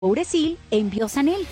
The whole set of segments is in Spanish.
Uresil en Biosanel.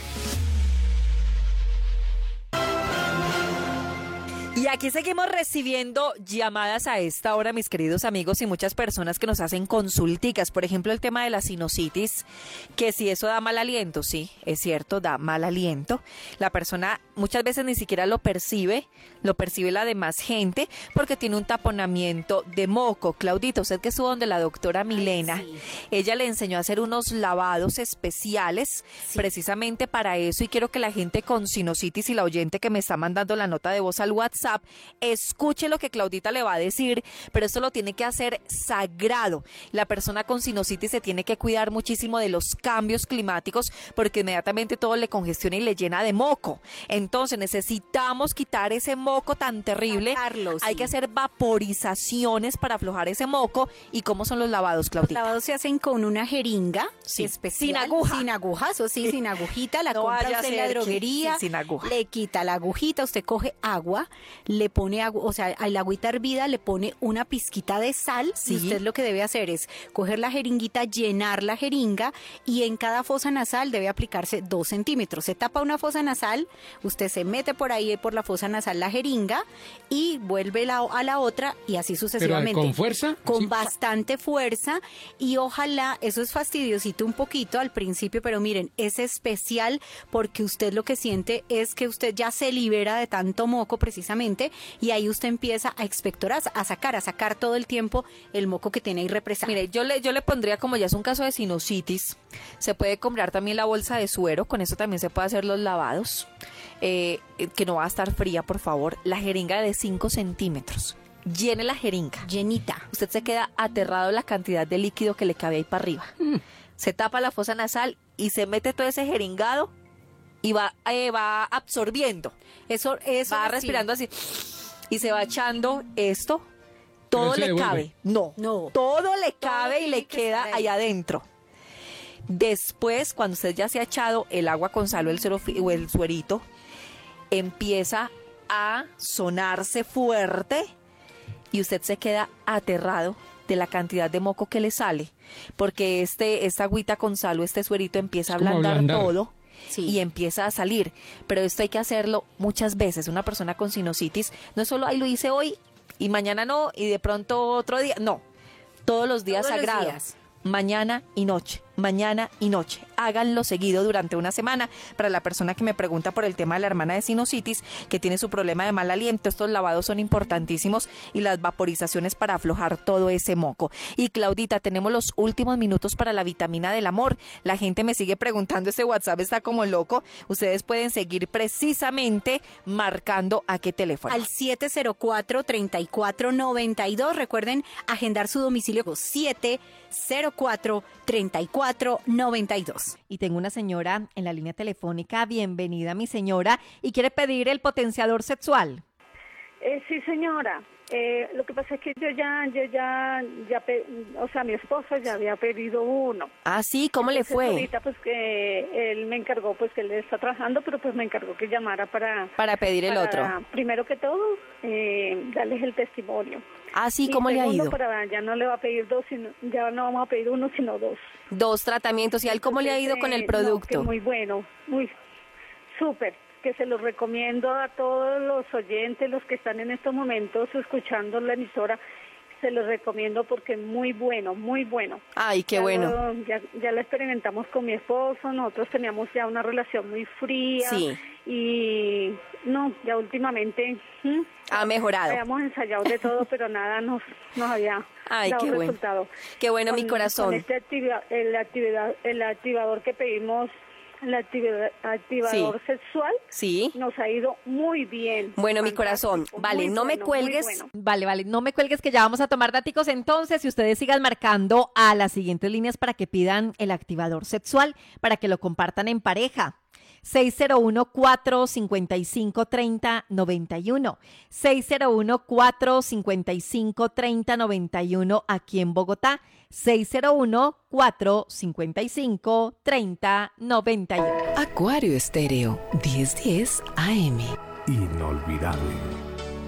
Y aquí seguimos recibiendo llamadas a esta hora, mis queridos amigos, y muchas personas que nos hacen consulticas. Por ejemplo, el tema de la sinusitis, que si eso da mal aliento, sí, es cierto, da mal aliento. La persona muchas veces ni siquiera lo percibe la demás gente, porque tiene un taponamiento de moco. Claudita, usted que estuvo donde la doctora Milena, sí. Ella le enseñó a hacer unos lavados especiales, precisamente para eso, y quiero que la gente con sinusitis y la oyente que me está mandando la nota de voz al WhatsApp, escuche lo que Claudita le va a decir, pero esto lo tiene que hacer sagrado. La persona con sinusitis se tiene que cuidar muchísimo de los cambios climáticos, porque inmediatamente todo le congestiona y le llena de moco. Entonces necesitamos quitar ese moco tan terrible. Sacarlo, sí. Hay que hacer vaporizaciones para aflojar ese moco. ¿Y cómo son los lavados, Los Claudita? lavados se hacen con una jeringa especial. Sin aguja. Sin aguja, eso sí, sin agujita. La No compra vaya a usted en la ser que- droguería. sin aguja. Le quita la agujita, usted coge agua, le pone agua, o sea, al agüita hervida le pone una pizquita de sal. Sí. Y usted lo que debe hacer es coger la jeringuita, llenar la jeringa y en cada fosa nasal debe aplicarse 2 centímetros. Se tapa una fosa nasal, usted se mete por ahí por la fosa nasal la jeringa y vuelve a la otra y así sucesivamente. ¿Pero con fuerza? Con Sí. bastante fuerza y ojalá, eso es fastidiosito un poquito al principio, pero miren, es especial porque usted lo que siente es que usted ya se libera de tanto moco precisamente y ahí usted empieza a expectorar, a sacar todo el tiempo el moco que tiene ahí represado. Mire, yo le pondría, como ya es un caso de sinusitis, se puede comprar también la bolsa de suero, con eso también se puede hacer los lavados, que no va a estar fría, por favor. La jeringa de 5 centímetros. Llene la jeringa. Llenita. Usted se queda aterrado de la cantidad de líquido que le cabe ahí para arriba. Se tapa la fosa nasal y se mete todo ese jeringado y va absorbiendo. Eso Va sí. respirando así y se va echando esto. Todo Pero se le devuelve. cabe. No, No. todo le cabe y tiene le que queda estar ahí. ahí adentro. Después, cuando usted ya se ha echado el agua con sal o el suerito, empieza a sonarse fuerte y usted se queda aterrado de la cantidad de moco que le sale, porque esta agüita con sal o este suerito empieza a Es como ablandar ablandar. todo. Sí. Y empieza a salir, pero esto hay que hacerlo muchas veces. Una persona con sinusitis no es solo, ay, lo hice hoy y mañana no, y de pronto otro día, no, todos los días Todos los sagrados, días. mañana y noche, háganlo seguido durante una semana. Para la persona que me pregunta por el tema de la hermana de sinusitis, que tiene su problema de mal aliento, estos lavados son importantísimos y las vaporizaciones para aflojar todo ese moco. Y Claudita, tenemos los últimos minutos para la vitamina del amor. La gente me sigue preguntando, este WhatsApp está como loco. Ustedes pueden seguir precisamente marcando a qué teléfono. Al 704-3492. Recuerden agendar su domicilio 704-3492. Y tengo una señora en la línea telefónica. Bienvenida, mi señora, y quiere pedir el potenciador sexual. Sí, señora. Lo que pasa es que o sea, mi esposo ya había pedido uno. Ah, sí, ¿cómo le Entonces, fue? ahorita, pues, que él me encargó, pues, que él está trabajando, pero pues me encargó que llamara Para pedir el otro. Primero que todo, darles el testimonio. Ah, sí, Y ¿cómo le ha segundo, ido? Ya no le va a pedir ya no vamos a pedir uno, sino 2. 2 tratamientos. ¿Y a él cómo le ha ido con el No, producto? que muy bueno, muy súper, que se los recomiendo a todos los oyentes, los que están en estos momentos escuchando la emisora, se los recomiendo porque es muy bueno, muy bueno. Ay, qué bueno. Ya lo experimentamos con mi esposo, nosotros teníamos ya una relación muy fría. Sí. Y no, ya últimamente Ha mejorado. habíamos ensayado de todo, pero nada nos había Ay, dado qué bueno. resultado. Qué bueno, mi corazón. Con este el activador que pedimos, el activador sexual, Sí. nos ha ido muy bien. Bueno, mi Fantástico, corazón, vale, muy no me bueno, cuelgues, muy bueno. vale, no me cuelgues, que ya vamos a tomar daticos entonces, y ustedes sigan marcando a las siguientes líneas para que pidan el activador sexual, para que lo compartan en pareja. 601-455-3091, 601-455-3091 aquí en Bogotá, 601-455-3091. Acuario Estéreo 1010 AM. Inolvidable.